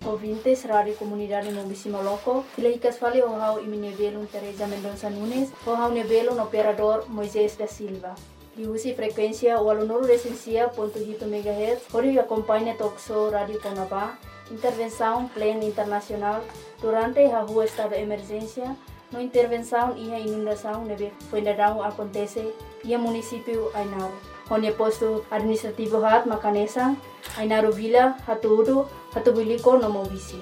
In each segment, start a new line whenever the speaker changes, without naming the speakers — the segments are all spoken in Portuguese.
ouvintes Rádio Comunidade Mobisi Moloco. Filahicas fale o hau iminevelo Teresa Mendonça Nunes, o hau nevelo no operador Moisés da Silva. Diusi frequência o aluno recensia .8 MHz, onde acompanha Toxo Rádio Conabá, intervenção plena internacional durante a rua estado de emergência, no intervenção e a inundação neve fuendadão acontece e a município Ainaro. Onde posto administrativo hat Macanesa, Ainaro Vila, Hatuudo, Hatubiliko no Mobisi.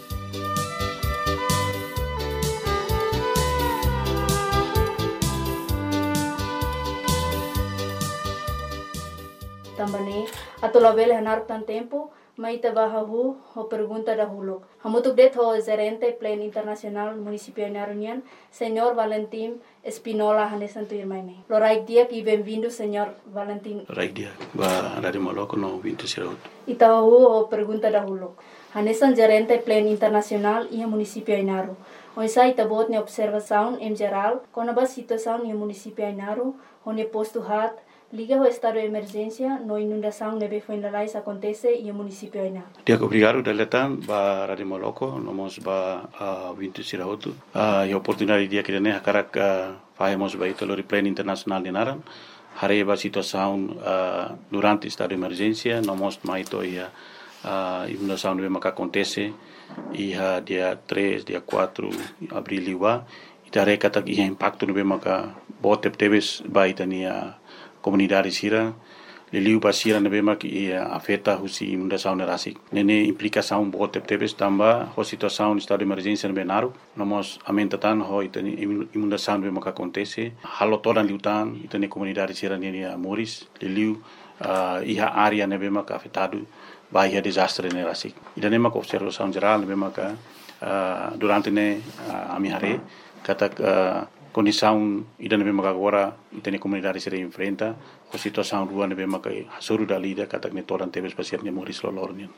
Também, atolabel hanar tan tempo, mai tabahahu ho pergunta dahulu. Hamutuk det ho gerente Plan Internacional Municipio Ainarunian, Senhor Valentim Espinola Hanesan Tuirmaime. Loraik dia e bem-vindo, Senhor Valentim.
Loraik dia, ba Rádio Moloco no 20
Itahu ho pergunta dahulu. Hanesan gerente Plan Internacional e Municipio Ainaru. Oisa itabot ne observação em geral, com a situação no Municipio Ainaru, onde posto hat liga o estado de emergência, no inundação neve fuendalais acontece e o município Aina.
Dia obrigado deletan ba Rádio Moloco, nomos ba 20 sirahotu. E oportunidade dia que dene hakarak fazemos ba ito lori Plan Internacional de Naran. Hare ba situação durante o estado de emergência, nomos ma ito ia inundação neve maka acontece ia dia 3, dia 4 abril liwa. Itare katak ia impacto neve maka botep teves ba itania comunidade sira liliu basira nebe mak afeta husi inundação nerasik nene implicação bote tebes tamba ho situação estado de emergência nebe naru nomos amentatan ho itani inundação nebe mak acontece halo todan liutan itani comunidade sira nene moris liliu iha área nebe mak afetado bahia desastre nerasik idane mak observação geral nebe mak durante ne amihare katak condição ida nebe maka agora itene comunidade se enfrenta a situação rua nebe maka hasuru dalida katak ne toran tebes pasir ne moris lolornian.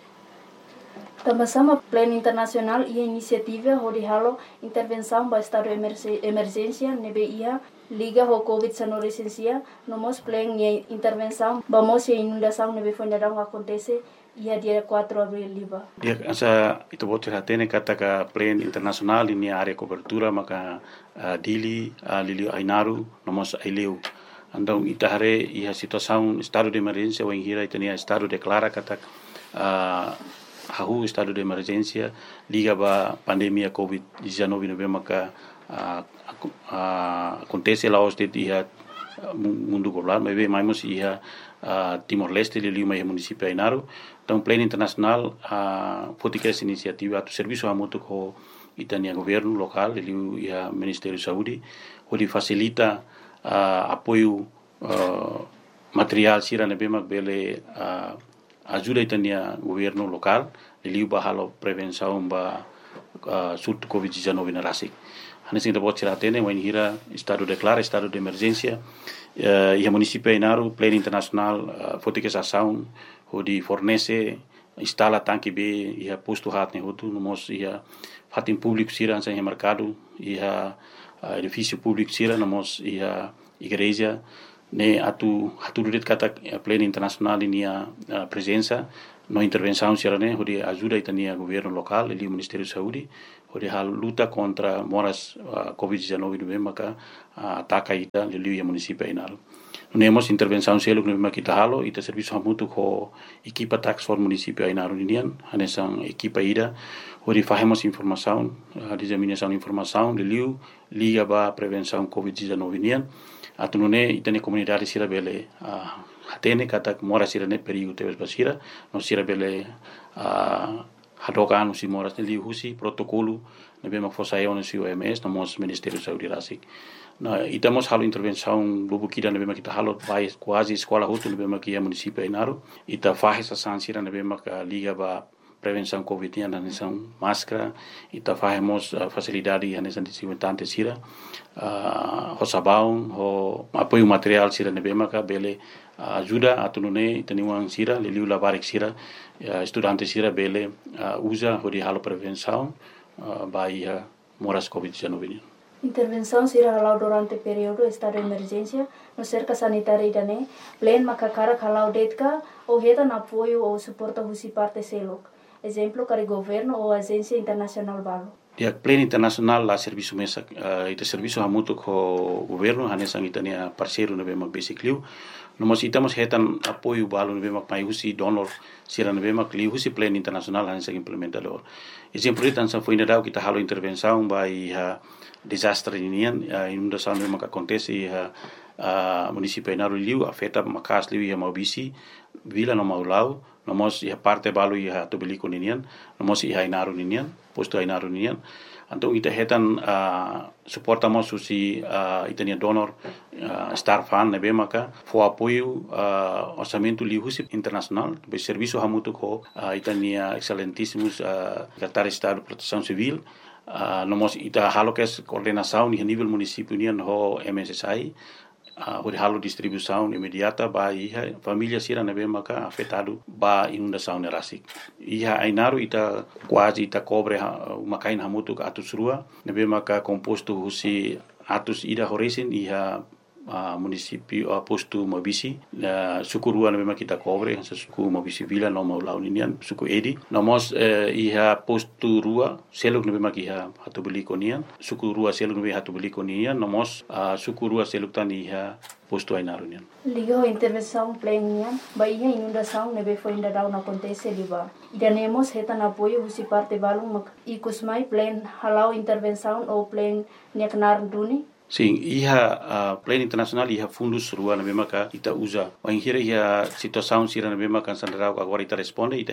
Também Plano Internacional e a iniciativa de halo intervenção para estado de emergência nebe ia liga ho COVID-19 licencia nomos plan e intervenção vamos e inundação nebe fuendadão acontece ia dia 4 abril liba.
Dia asa itu bote hatene kataka Plan Internacional ini area cobertura maka dili lili Ainaru nomos aileu. Andong itahare ia situação estado de emergência ou hira itania estado declara katak hahu estado de emergência liga ba pandemia COVID-19 nebe maka acontece lá os dia mundo global mas mais ia Timor-Leste lili mai município Ainaru. Então Plano Internacional fotika essa iniciativa atu serviço hamutu ko itania governo local lili ia Ministério de Saúde onde facilita apoio material sira nebe mak bele ajuda itania governo local lili ba halo prevenção ba surto COVID-19 na rasik. Hanesin da bot tene wen hira estado declara estado de emergência e a município Ainaru Plano Internacional fotika essa ação onde fornece instala tanque B e posto hat ne hotu nomos ia fatin público sira sem mercado e edifício público sira nomos ia igreja ne atu det kata Plano Internacional inia presença no intervenção sira ne onde ajuda itania governo local e o Ministério de Saúde onde a luta contra moras COVID-19 no maka ataca ita lili ya município Ainaru. Nemos intervenção selo no maka kita halo ita serviço hamutu ko equipa tax for município Ainaru ninian hanesan equipa ida onde fazemos informação disseminação informação lili liga ba prevenção COVID-19 ninian atunune itane comunidade sira bele hatene katak mora sira ne perigo tebes basira no sira bele hadokan usi moras ne liusi protocolo nebe mak fosayon usi OMS nomos Ministério de Saúde rasik na itamos halo intervenção lubu kida nebe mak kita halo vai quase escola hutu nebe mak ia município Ainaru ita faz essa sansira nebe mak liga ba prevenção COVID na nação máscara ita fazemos facilidade na nação desinfetante sira ho sabão ho apoio material sira nebe mak bele ajuda atunune teniwang sira liliu labarik sira estudante sira bele usa hodi halo prevenção baia moras COVID-19.
Intervenção sira halau durante período estado de emergência no cerca sanitária idane plan makakara halau detka ou heta na apoio ou suporta husi parte selok exemplo kare governo ou agência internacional balo.
Ya pleno internasional la serviço mesa ita serviço hamutu ko governo hanesang itania parceiro na bema basically no mas itamos hetan apoio balo na bema mai husi donor sira na bema kli husi pleno internasional hanesang implementador exemplo itan sa foi indau kita halo intervenção by desastre inian inundação na bema que acontece município Inaru liu afeta makas liu ia maubisi vila no maulau nomos ia parte balu ia tobeliko ninian nomos ia Inaru ninian posto Inaru ninian então ita hetan suportamos susi itania donor star fan nebe maka fo apoio orçamento liu internacional be serviço hamutu ko itania excelentíssimos secretário de Estado de Proteção Civil nomos ita halo kes coordenação ni nível município nian ho MSSI halo distribuição imediata ba iha família sira nebe maka afetado ba inundação nerasik iha Inaru ita quase ita cobre makain hamutu ka atus rua nebe maka composto husi atus ida horesin iha município posto Mabisi suku rua nebe maka kita cobre suku Mabisi vila no mau launian suku edi nomos iha posto rua seluk nebe maka iha hatu beli konian suku rua seluk nebe hatu beli konian nomos suku rua seluk tan iha posto Inaru nian
liga intervenção plena ba iha inundação nebe foi ainda não acontece liba idanemos hetan apoio husi parte balung ikusmai plan halau intervenção ou plan niaknar duni.
Sim, iha pleno internasional iha fundus rua na bema ka ita usa. Wanghira iha situação sira na bema kan sandarau agora ita responde ita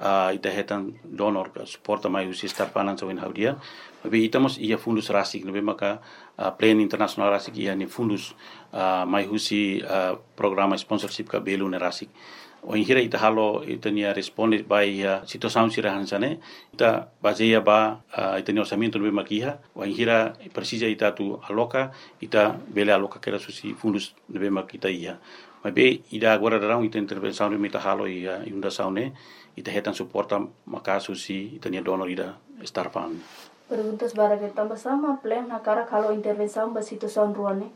hetan donor ka suporta mai usi star finance win haudia. Tapi itamos iha fundus rasik na bema ka pleno internasional rasik iha ni fundus mai usi programa sponsorship ka belu na rasik. Wanghira ita halo ita nia responde by situação sira hansane ita baseia ba ita ni orçamento no bema kiha wanghira precisa ita tu aloca ita bele aloca kera susi fundus no bema kita ia mas be ida agora darão ita intervenção no ita halo ia inundação ne ita hetan suporta maka susi ita nia donor ida star fund.
Perguntas bara que tambah sama plan nakara kalau intervenção ba situação ruane.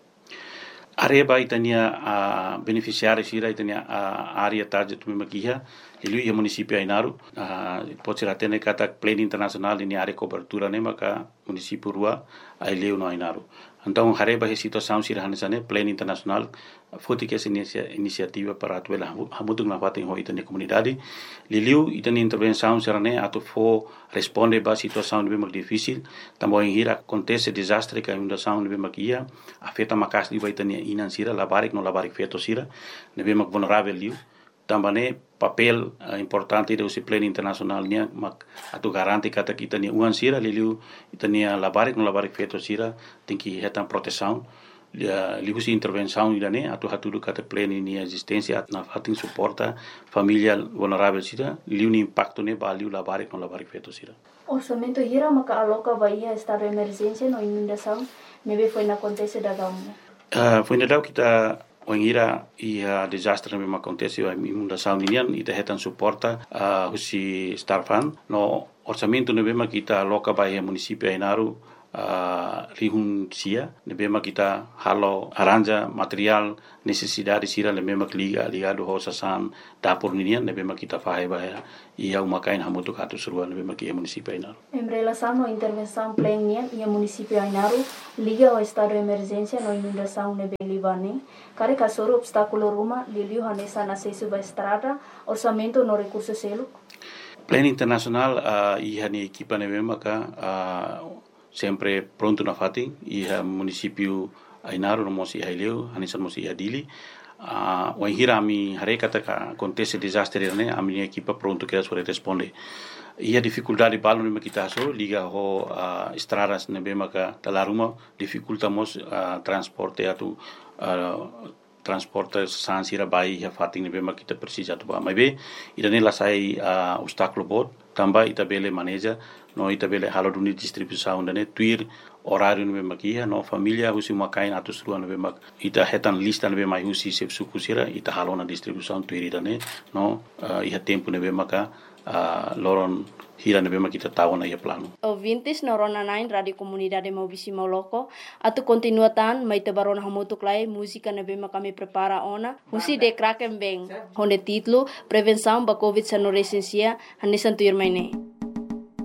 Areba itania beneficiário sira itania área target tu makiha liu ia município Inaru pode ser até kata pleno internacional ini área cobertura ne maka município rua ai liu no Inaru então areba situação sira hanesane pleno internacional fotique essa iniciativa para atuela hamutu na fatin ho itania comunidade liu itania intervenção sira ne atu fo responde ba situação bem mais difícil também hira acontece desastre que inundação bem makia afeta makas di itania inan sira labarik no labarik feto sira nebe mak vulnerável liu também papel importante do pleno internacional nia mak atu garanti kata kita ni uan sira liu itania labarik no labarik feto sira tem que hetan proteção liu si intervenção idane atu hatu kata pleno ni existência na fatin suporta família vulnerável sira liu ni impacto ne ba liu labarik no labarik feto sira
orçamento hira maka aloca bahia estado de emergência no inundação nebe foi na acontece da gamu
foi na kita wangira ia desastre mesmo acontece a inundação inian ita hetan suporta husi star fund no orçamento ne bema kita aloca bahia município Inaru rihun sia ne bema kita halo aranja material necessidade sira ne bema ligado ho sasan dapur ninian ne bema kita fahe bahia ia umakain hamutu katu surua ne bema kia município Inaru
em relação à intervenção plena ia município Inaru liga ao estado de emergência no inundação ne belivane kare kasoro obstáculo ruma liu hanesa na acesso ba estrada orçamento no recurso selo
pleno internacional ia ni equipa ne bema ka sempre pronto na fati iha município Inaru no mosi haileu hanisan mosi adili wanghira ami harekata ka acontece desastre ne ami equipa pronto que suele responde ia dificuldade balu ne kita so liga ho estradas ne bema ka talaruma dificultamos transporte atu transporte sansira bai ha fating ne bema kita precisa tu ba mai be idane la sai obstáculo bot tamba ita bele manager no ita bele halo duni distribuição dane tuir horário no bema kia no família husi makain atus rua no bema ita hetan lista no bema husi sep suku sira ita halo na distribuição tuir dane no iha tempo no bema ka loron hira na bema kita tahu na ia plano.
Ouvintes na Rona 9 Radio Comunidade Maubisi Moloko, atu continuatan mai te barona hamutuk lai música na bema kami prepara ona, musi de kraken beng, honde titlo prevenção ba COVID sa no resensia, hanisan tuir mai ne.